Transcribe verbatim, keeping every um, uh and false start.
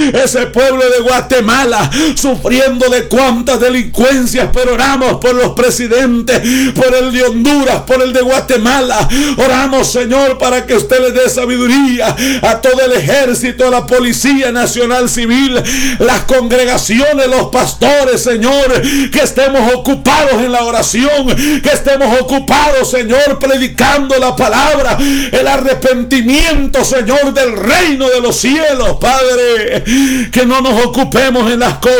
ese pueblo de Guatemala sufriendo de cuantas delincuencias, pero oramos por los presidentes, por el de Honduras, por el de Guatemala. Oramos, Señor, para que usted le dé sabiduría a todo el ejército, a la Policía Nacional Civil, las congregaciones, los pastores, Señor, que estemos ocupados en la oración, que estemos ocupados, Señor, predicando la palabra, el arrepentimiento, Señor, del reino de los cielos, Padre, que no nos ocupemos en las cosas